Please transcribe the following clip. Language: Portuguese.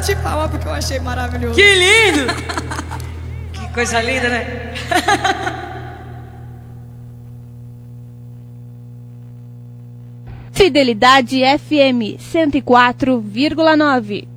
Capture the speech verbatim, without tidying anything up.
bate palma porque eu achei maravilhoso. Que lindo! Que coisa linda, né? Fidelidade F M cento e quatro vírgula nove.